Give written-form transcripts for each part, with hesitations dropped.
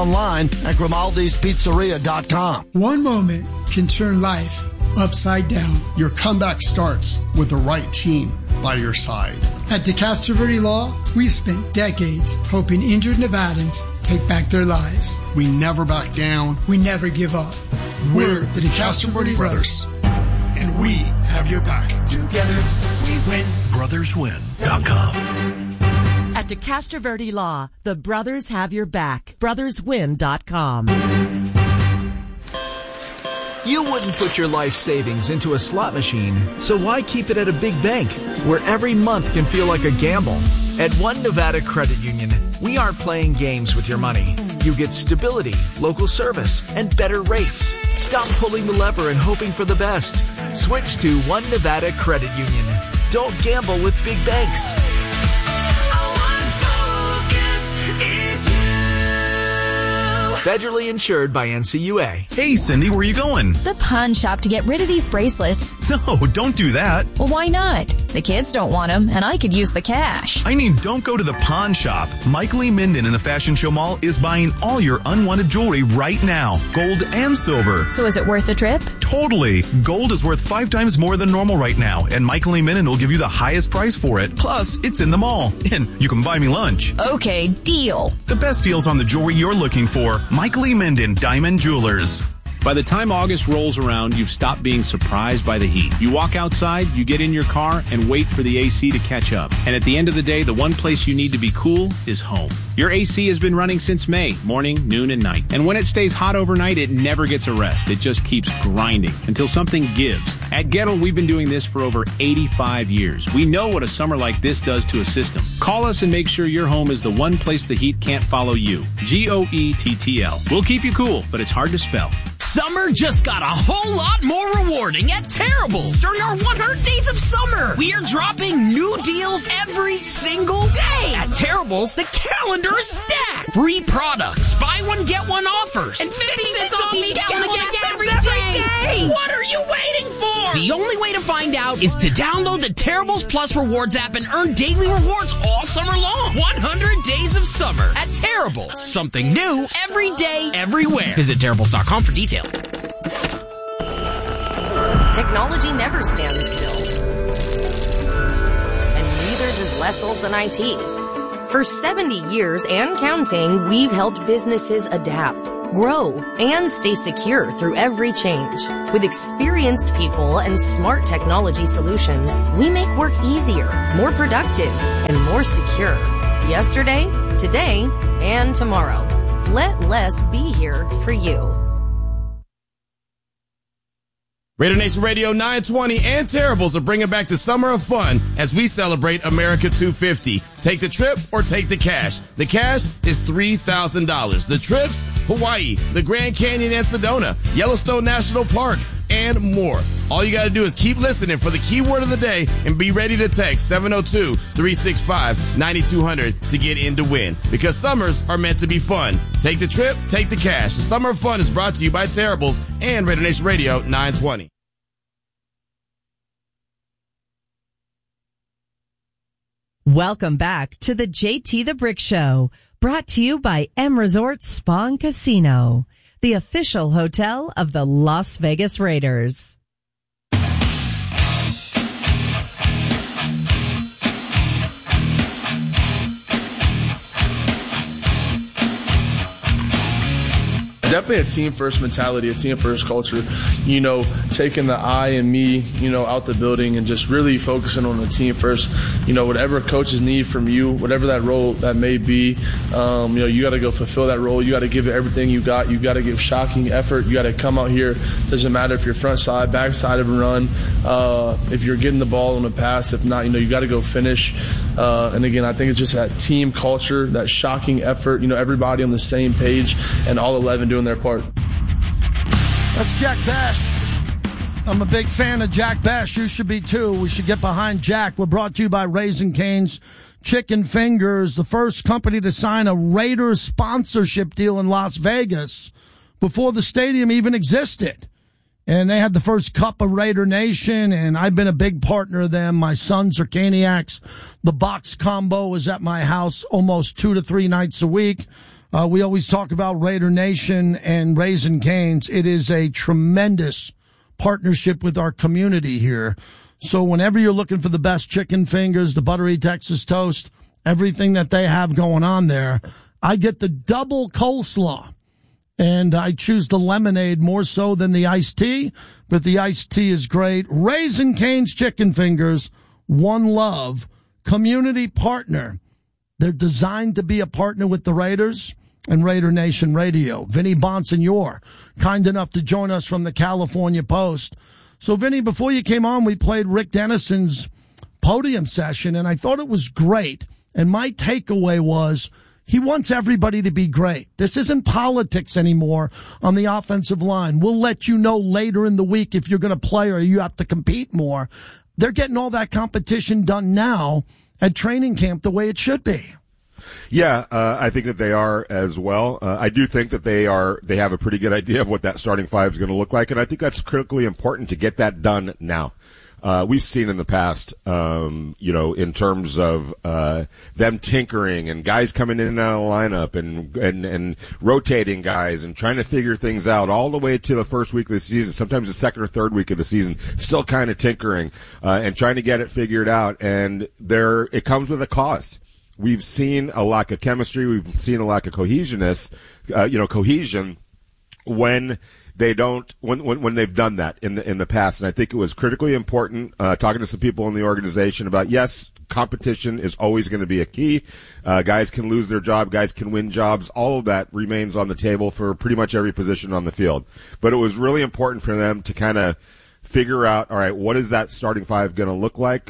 online at Grimaldi'sPizzeria.com. One moment can turn life upside down. Your comeback starts with the right team by your side. At DeCastro Verde Law, we've spent decades helping injured Nevadans take back their lives. We never back down. We never give up. We're the DeCastro Verde Brothers, and we have your back. Together, we win. BrothersWin.com. At DeCastro Verde Law, the brothers have your back. BrothersWin.com. You wouldn't put your life savings into a slot machine, so why keep it at a big bank where every month can feel like a gamble? At One Nevada Credit Union, we aren't playing games with your money. You get stability, local service, and better rates. Stop pulling the lever and hoping for the best. Switch to One Nevada Credit Union. Don't gamble with big banks. Federally insured by NCUA. Hey, Cindy, where are you going? The pawn shop to get rid of these bracelets. No, don't do that. Well, why not? The kids don't want them, and I could use the cash. I mean, don't go to the pawn shop. Mike Lee Minden in the Fashion Show Mall is buying all your unwanted jewelry right now, gold and silver. So is it worth the trip? Totally. Gold is worth 5 times more than normal right now, and Mike Lee Minden will give you the highest price for it. Plus, it's in the mall, and you can buy me lunch. Okay, deal. The best deals on the jewelry you're looking for. Mike Lee Minden, Diamond Jewelers. By the time August rolls around, you've stopped being surprised by the heat. You walk outside, you get in your car, and wait for the AC to catch up. And at the end of the day, the one place you need to be cool is home. Your AC has been running since May, morning, noon, and night. And when it stays hot overnight, it never gets a rest. It just keeps grinding until something gives. At Gettle, we've been doing this for over 85 years. We know what a summer like this does to a system. Call us and make sure your home is the one place the heat can't follow you. GOETTL. We'll keep you cool, but it's hard to spell. Summer just got a whole lot more rewarding at Terrible's. During our 100 Days of Summer, we are dropping new deals every single day. At Terrible's, the calendar is stacked. Free products, buy one, get one offers, and 50 cents off each gallon of gas every day. What are you waiting for? The only way to find out is to download the Terrible's Plus Rewards app and earn daily rewards all summer long. 100 Days of Summer at Terrible's. Something new every day, everywhere. Visit Terrible's.com for details. Technology never stands still. And neither does Les Olson IT. For 70 years and counting, we've helped businesses adapt, grow, and stay secure through every change. With experienced people and smart technology solutions, we make work easier, more productive, and more secure. Yesterday, today, and tomorrow. Let Les be here for you. Raider Nation Radio 920 and Terribles are bringing back the summer of fun as we celebrate America 250. Take the trip or take the cash. The cash is $3,000. The trips, Hawaii, the Grand Canyon and Sedona, Yellowstone National Park, and more. All you got to do is keep listening for the keyword of the day and be ready to text 702-365-9200 to get in to win. Because summers are meant to be fun. Take the trip, take the cash. The Summer of Fun is brought to you by Terribles and Raider Nation Radio 920. Welcome back to the JT the Brick Show, brought to you by M Resort Spa and Casino, the official hotel of the Las Vegas Raiders. Definitely a team-first mentality, a team-first culture, you know, taking the I and me, you know, out the building and just really focusing on the team first. You know, whatever coaches need from you, whatever that role that may be, you know, you got to go fulfill that role. You got to give it everything you got. You got to give shocking effort. You got to come out here. Doesn't matter if you're front side, back side of a run, if you're getting the ball on a pass. If not, you know, you got to go finish. And again, I think it's just that team culture, that shocking effort, you know, everybody on the same page and all 11 doing their part. That's Jack Bash. I'm a big fan of Jack Bash. You should be too. We should get behind Jack. We're brought to you by Raising Cane's Chicken Fingers, the first company to sign a Raiders sponsorship deal in Las Vegas before the stadium even existed. And they had the first Cup of Raider Nation, and I've been a big partner of them. My sons are Caniacs. The box combo is at my house almost 2 to 3 nights a week. We always talk about Raider Nation and Raising Cane's. It is a tremendous partnership with our community here. So whenever you're looking for the best chicken fingers, the buttery Texas toast, everything that they have going on there, I get the double coleslaw. And I choose the lemonade more so than the iced tea, but the iced tea is great. Raising Cane's Chicken Fingers, One Love, community partner. They're designed to be a partner with the Raiders and Raider Nation Radio. Vinny Bonsignor, kind enough to join us from the California Post. So, Vinny, before you came on, we played Rick Dennison's podium session, and I thought it was great. And my takeaway was, he wants everybody to be great. This isn't politics anymore on the offensive line. We'll let you know later in the week if you're going to play or you have to compete more. They're getting all that competition done now at training camp the way it should be. Yeah, I think that they are as well. I do think that they have a pretty good idea of what that starting five is going to look like, and I think that's critically important to get that done now. We've seen in the past, in terms of them tinkering and guys coming in and out of the lineup and rotating guys and trying to figure things out all the way to the first week of the season, sometimes the second or third week of the season, still kind of tinkering and trying to get it figured out. And it comes with a cost. We've seen a lack of chemistry. We've seen a lack of cohesion when they don't, when they've done that in the past. And I think it was critically important, talking to some people in the organization about, yes, competition is always going to be a key. Guys can lose their job. Guys can win jobs. All of that remains on the table for pretty much every position on the field. But it was really important for them to kind of figure out, all right, what is that starting five going to look like?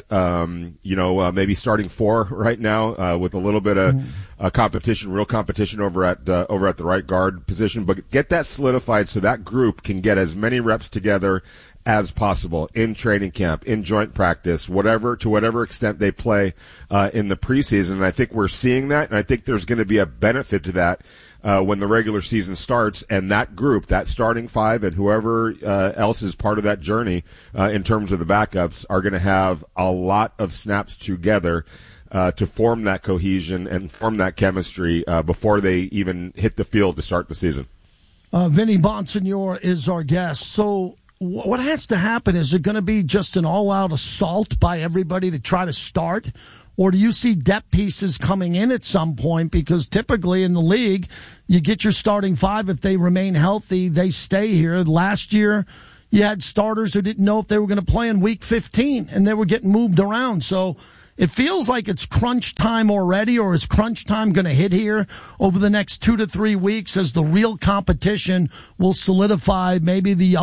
Maybe starting four right now, with a little bit of real competition over at the right guard position, but get that solidified so that group can get as many reps together as possible in training camp, in joint practice, to whatever extent they play, in the preseason. And I think we're seeing that, and I think there's going to be a benefit to that, when the regular season starts, and that group, that starting five, and whoever else is part of that journey in terms of the backups, are going to have a lot of snaps together to form that cohesion and form that chemistry before they even hit the field to start the season. Vinny Bonsignor is our guest. So what has to happen? Is it going to be just an all-out assault by everybody to try to start? Or do you see depth pieces coming in at some point? Because typically in the league, you get your starting five. If they remain healthy, they stay here. Last year, you had starters who didn't know if they were going to play in week 15, and they were getting moved around. So it feels like it's crunch time already, or is crunch time going to hit here over the next 2 to 3 weeks as the real competition will solidify maybe the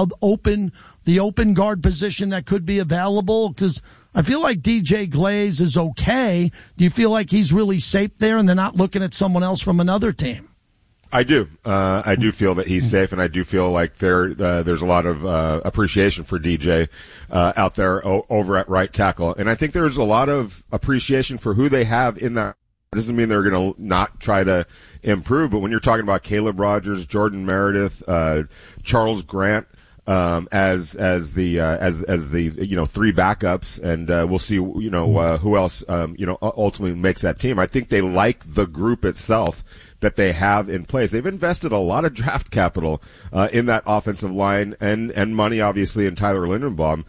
open guard position that could be available? Because I feel like DJ Glaze is okay. Do you feel like he's really safe there and they're not looking at someone else from another team? I do. I do feel that he's safe, and I do feel like there's a lot of appreciation for DJ out there over at right tackle. And I think there's a lot of appreciation for who they have in that. It doesn't mean they're going to not try to improve, but when you're talking about Caleb Rogers, Jordan Meredith, Charles Grant, as the three backups, and we'll see who else ultimately makes that team. I think they like the group itself that they have in place. They've invested a lot of draft capital in that offensive line and money obviously in Tyler Linderbaum.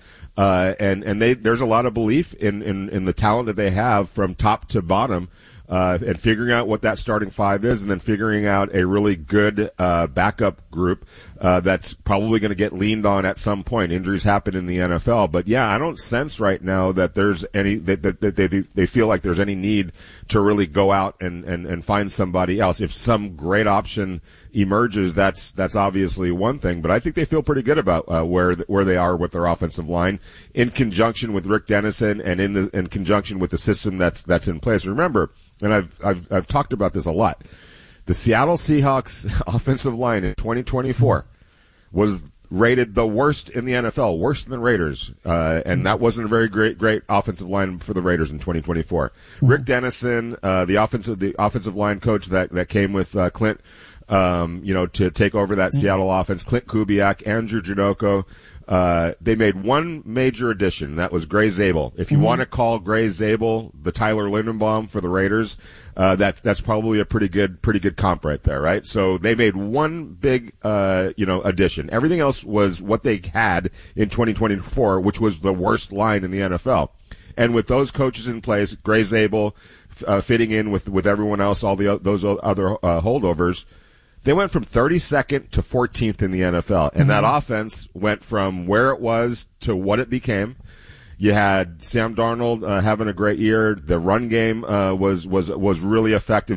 And there's a lot of belief in the talent that they have from top to bottom. And figuring out what that starting five is, and then figuring out a really good backup group that's probably going to get leaned on at some point. Injuries happen in the NFL, but yeah, I don't sense right now that there's any that they feel like there's any need to really go out and find somebody else. If some great option emerges, that's obviously one thing, but I think they feel pretty good about where they are with their offensive line in conjunction with Rick Dennison and in conjunction with the system that's in place. Remember, and I've talked about this a lot, the Seattle Seahawks offensive line in 2024 was rated the worst in the NFL, worse than Raiders, and that wasn't a very great offensive line for the Raiders in 2024. Rick Dennison, the offensive line coach that came with Clint to take over that Seattle offense. Clint Kubiak, Andrew Janocko. They made one major addition. That was Gray Zabel. If you want to call Gray Zabel the Tyler Linderbaum for the Raiders, that's probably a pretty good comp right there, right? So they made one big, addition. Everything else was what they had in 2024, which was the worst line in the NFL. And with those coaches in place, Gray Zabel fitting in with everyone else, all those other holdovers, they went from 32nd to 14th in the NFL, and that offense went from where it was to what it became. You had Sam Darnold having a great year. The run game was really effective.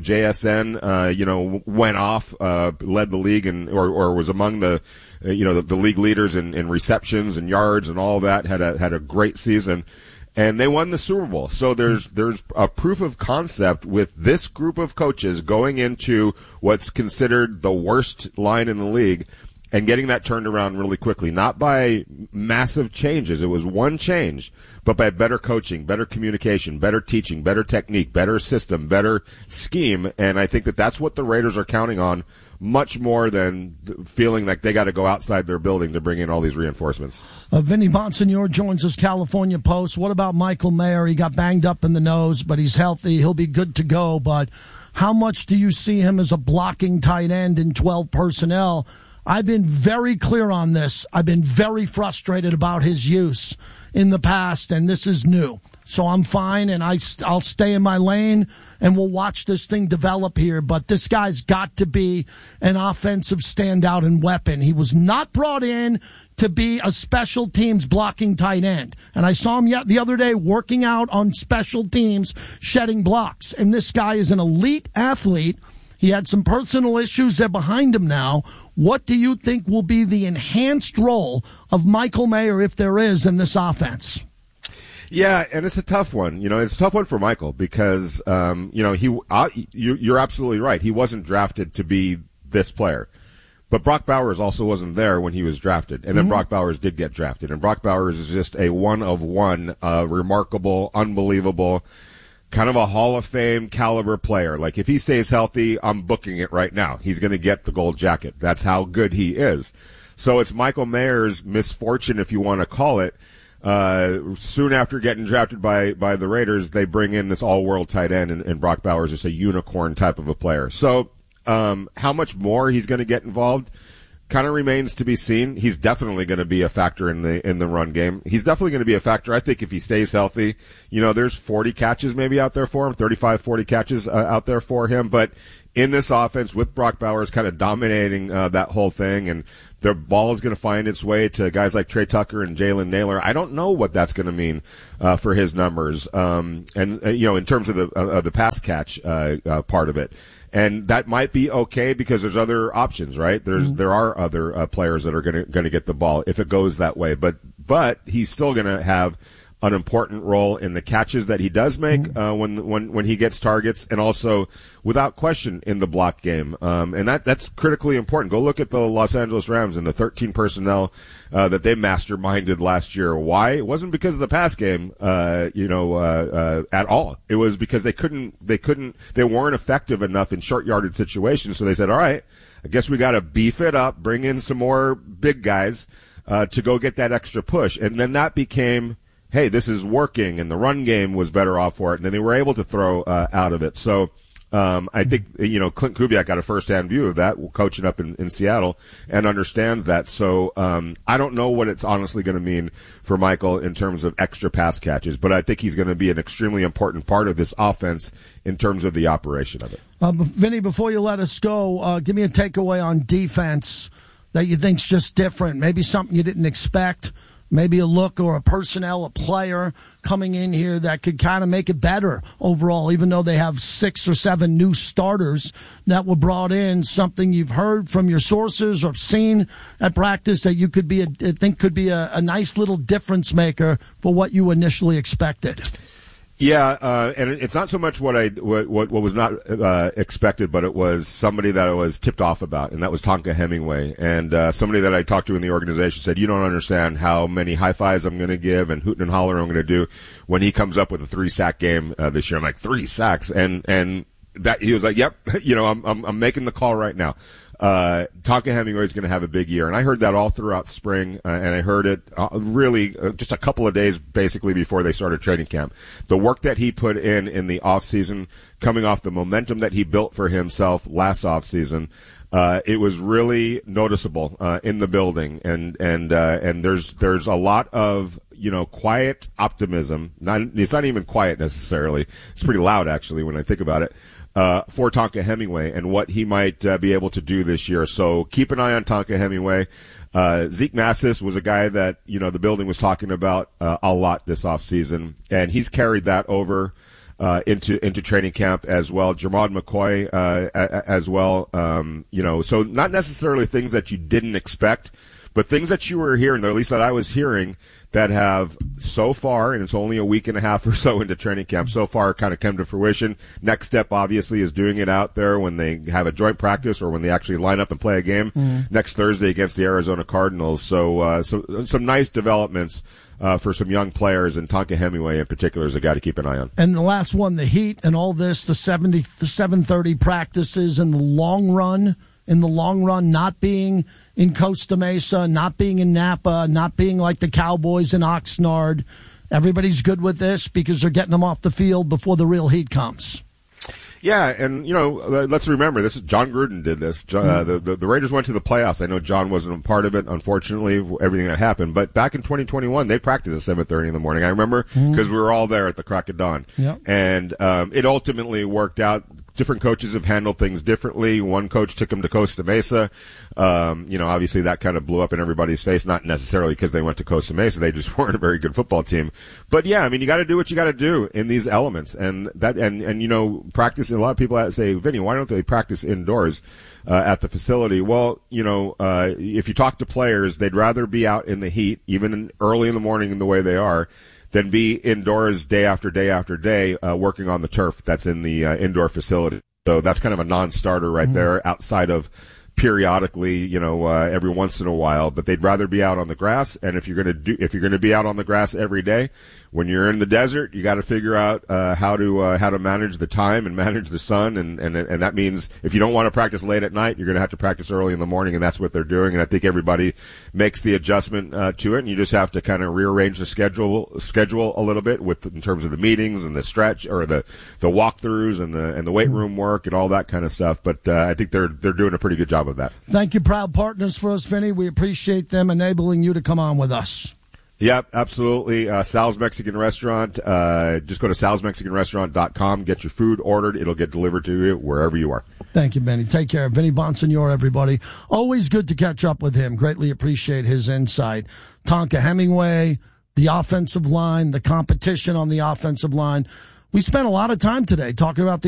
JSN, went off, led the league or was among the league leaders in receptions and yards and all that. Had a great season. And they won the Super Bowl. So there's a proof of concept with this group of coaches going into what's considered the worst line in the league and getting that turned around really quickly. Not by massive changes. It was one change, but by better coaching, better communication, better teaching, better technique, better system, better scheme. And I think that's what the Raiders are counting on, much more than feeling like they got to go outside their building to bring in all these reinforcements. Vinny Bonsignor joins us, California Post. What about Michael Mayer? He got banged up in the nose, but he's healthy. He'll be good to go. But how much do you see him as a blocking tight end in 12 personnel? I've been very clear on this. I've been very frustrated about his use in the past, and this is new. So I'm fine, and I'll stay in my lane, and we'll watch this thing develop here. But this guy's got to be an offensive standout and weapon. He was not brought in to be a special teams blocking tight end. And I saw him the other day working out on special teams, shedding blocks. And this guy is an elite athlete. He had some personal issues that are behind him now. What do you think will be the enhanced role of Michael Mayer, if there is, in this offense? Yeah, and it's a tough one. It's a tough one for Michael because, you're absolutely right. He wasn't drafted to be this player. But Brock Bowers also wasn't there when he was drafted. And then Brock Bowers did get drafted. And Brock Bowers is just a one-of-one, remarkable, unbelievable, kind of a Hall of Fame caliber player. Like, if he stays healthy, I'm booking it right now. He's going to get the gold jacket. That's how good he is. So it's Michael Mayer's misfortune, if you want to call it. Soon after getting drafted by the Raiders, they bring in this all-world tight end, and Brock Bowers is a unicorn type of a player. So, how much more he's going to get involved kind of remains to be seen. He's definitely going to be a factor in the run game. He's definitely going to be a factor. I think if he stays healthy, there's 40 catches maybe out there for him, 35, 40 catches out there for him. But in this offense with Brock Bowers kind of dominating that whole thing, and their ball is going to find its way to guys like Trey Tucker and Jalen Naylor. I don't know what that's going to mean for his numbers, and in terms of the pass catch part of it. And that might be okay because there's other options, right? There are other players that are going to get the ball if it goes that way. But he's still going to have an important role in the catches that he does make when he gets targets, and also without question in the block game. And that's critically important. Go look at the Los Angeles Rams and the 13 personnel that they masterminded last year. Why? It wasn't because of the pass game, at all. It was because they weren't effective enough in short yardage situations. So they said, all right, I guess we got to beef it up, bring in some more big guys to go get that extra push. And then that became, hey, this is working, and the run game was better off for it, and then they were able to throw out of it. So I think, Clint Kubiak got a first-hand view of that, coaching up in Seattle, and understands that. So I don't know what it's honestly going to mean for Michael in terms of extra pass catches, but I think he's going to be an extremely important part of this offense in terms of the operation of it. Vinny, before you let us go, give me a takeaway on defense that you think's just different, maybe something you didn't expect. Maybe a look or a personnel, a player coming in here that could kind of make it better overall, even though they have 6 or 7 new starters that were brought in. Something you've heard from your sources or seen at practice that you could be a nice little difference maker for what you initially expected. Yeah, and it's not so much what was not expected, but it was somebody that I was tipped off about, and that was Tonka Hemingway. And somebody that I talked to in the organization said, you don't understand how many high fives I'm going to give and hootin' and holler I'm going to do when he comes up with a 3-sack game this year. I'm like, 3 sacks, and that he was like, yep, I'm making the call right now. Tonka Hemingway is going to have a big year. And I heard that all throughout spring, and I heard it really just a couple of days basically before they started training camp. The work that he put in the offseason, coming off the momentum that he built for himself last offseason, it was really noticeable in the building, and there's a lot of quiet optimism. It's not even quiet necessarily. It's pretty loud actually when I think about it. For Tonka Hemingway and what he might be able to do this year. So keep an eye on Tonka Hemingway. Zeke Massis was a guy that the building was talking about a lot this offseason, and he's carried that over into training camp as well. Jermod McCoy as well. So not necessarily things that you didn't expect, but things that you were hearing, or at least that I was hearing, that have so far, and it's only a week and a half or so into training camp, so far kind of come to fruition. Next step, obviously, is doing it out there when they have a joint practice or when they actually line up and play a game next Thursday against the Arizona Cardinals. So some nice developments for some young players, and Tonka Hemingway in particular is a guy to keep an eye on. And the last one, the Heat and all this, the 7:30 practices in the long run, not being in Costa Mesa, not being in Napa, not being like the Cowboys in Oxnard. Everybody's good with this because they're getting them off the field before the real heat comes. Yeah, and let's remember this. John Gruden did this. The Raiders went to the playoffs. I know John wasn't a part of it, unfortunately, everything that happened. But back in 2021, they practiced at 7:30 in the morning. I remember because we were all there at the crack of dawn. Yep. And it ultimately worked out. Different coaches have handled things differently. One coach took him to Costa Mesa. Obviously that kind of blew up in everybody's face, not necessarily because they went to Costa Mesa. They just weren't a very good football team. But yeah, I mean, you got to do what you got to do in these elements. And practice, a lot of people say, Vinny, why don't they practice indoors, at the facility? Well, if you talk to players, they'd rather be out in the heat, even early in the morning in the way they are, than be indoors day after day after day, working on the turf that's in the indoor facility. So that's kind of a non-starter right there, outside of periodically, every once in a while. But they'd rather be out on the grass. And if you're going to be out on the grass every day, when you're in the desert, you got to figure out how to manage the time and manage the sun, and that means if you don't want to practice late at night, you're going to have to practice early in the morning, and that's what they're doing. And I think everybody makes the adjustment to it, and you just have to kind of rearrange the schedule a little bit in terms of the meetings and the stretch or the walkthroughs and the weight room work and all that kind of stuff. But I think they're doing a pretty good job of that. Thank you, proud partners for us, Vinny. We appreciate them enabling you to come on with us. Yep, absolutely. Sal's Mexican Restaurant. Just go to salsmexicanrestaurant.com. Get your food ordered. It'll get delivered to you wherever you are. Thank you, Benny. Take care. Vinny Bonsignore, everybody. Always good to catch up with him. Greatly appreciate his insight. Tonka Hemingway, the offensive line, the competition on the offensive line. We spent a lot of time today talking about the